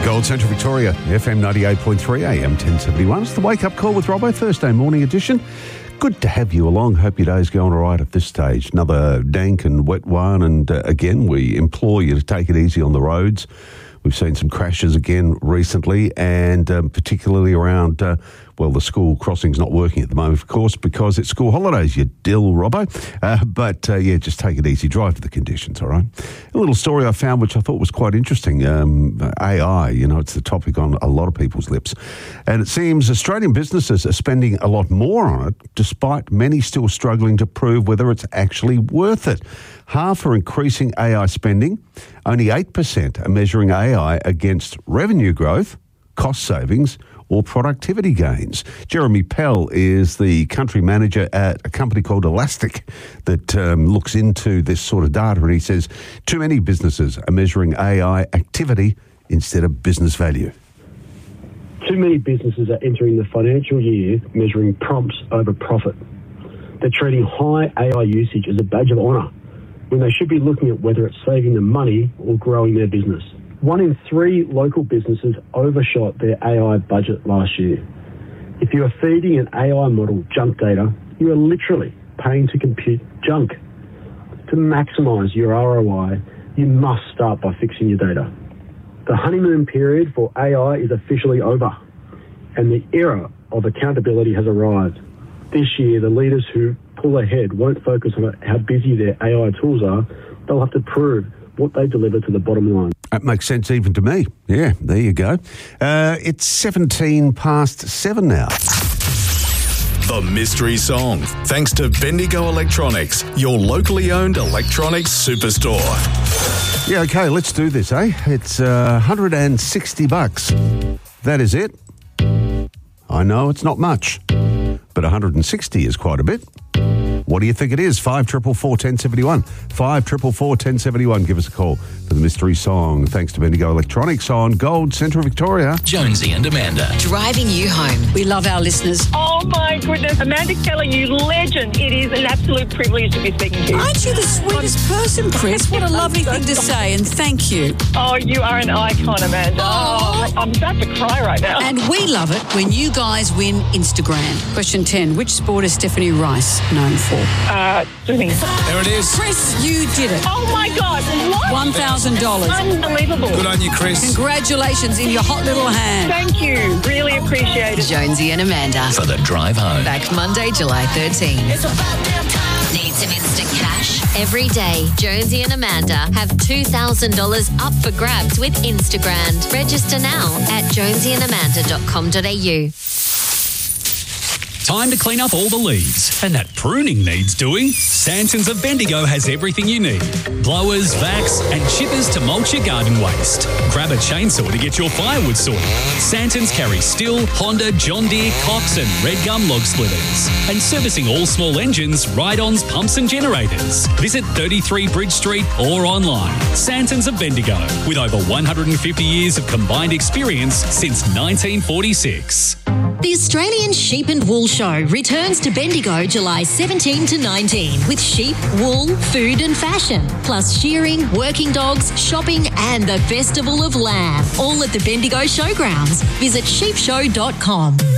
Gold Central Victoria, FM 98.3 AM 1071. It's the Wake Up Call with Robbo, Thursday morning edition. Good to have you along. Hope your day's going all right at this stage. Another dank and wet one, and again, we implore you to take it easy on the roads. We've seen some crashes again recently, and particularly around, the school crossing's not working at the moment, of course, because it's school holidays, you dill, Robbo. But just take it easy. Drive to the conditions, all right? A little story I found which I thought was quite interesting. AI, it's the topic on a lot of people's lips. And it seems Australian businesses are spending a lot more on it, despite many still struggling to prove whether it's actually worth it. Half are increasing AI spending. Only 8% are measuring AI against revenue growth, cost savings, or productivity gains. Jeremy Pell is the country manager at a company called Elastic that looks into this sort of data, and he says too many businesses are measuring AI activity instead of business value. Too many businesses are entering the financial year measuring prompts over profit. They're treating high AI usage as a badge of honour, when they should be looking at whether it's saving them money or growing their business. 1 in 3 local businesses overshot their AI budget last year. If you are feeding an AI model junk data, you are literally paying to compute junk. To maximise your ROI, you must start by fixing your data. The honeymoon period for AI is officially over, and the era of accountability has arrived. This year, the leaders who pull ahead won't focus on how busy their AI tools are. They'll have to prove what they deliver to the bottom line. That makes sense even to me. Yeah, there you go. It's 17 past 7 now. The Mystery Song, thanks to Bendigo Electronics, your locally owned electronics superstore. Yeah, okay, let's do this, eh? It's $160. That is it. I know it's not much, but 160 is quite a bit. What do you think it is? 5444 1071. 5444 1071. Give us a call for the Mystery Song. Thanks to Bendigo Electronics on Gold Central Victoria. Jonesy and Amanda. Driving you home. We love our listeners. Oh my goodness. Amanda Keller, you legend. It is an absolute privilege to be speaking to you. Aren't you the sweetest person, Chris? What a lovely thing to say, and thank you. Oh, you are an icon, Amanda. Oh, I'm about to cry right now. And we love it when you guys win Instagram. Question 10. Which sport is Stephanie Rice known for? Swimming. There it is. Chris, you did it. Oh my God. What? $1,000. Unbelievable. Good on you, Chris. Congratulations in your hot little hand. Thank you. Really appreciate it. Jonesy and Amanda. For the drive home. Back Monday, July 13. Need some instant cash? Every day, Jonesy and Amanda have $2,000 up for grabs with Instagram. Register now at jonesyandamanda.com.au. Time to clean up all the leaves. And that pruning needs doing. Santons of Bendigo has everything you need. Blowers, vacs and chippers to mulch your garden waste. Grab a chainsaw to get your firewood sorted. Santons carry Stihl, Honda, John Deere, Cox and Red Gum log splitters. And servicing all small engines, ride-ons, pumps and generators. Visit 33 Bridge Street or online. Santons of Bendigo, with over 150 years of combined experience since 1946. The Australian Sheep and Wool Show returns to Bendigo July 17 to 19 with sheep, wool, food and fashion, plus shearing, working dogs, shopping and the Festival of Lamb, all at the Bendigo Showgrounds. Visit sheepshow.com.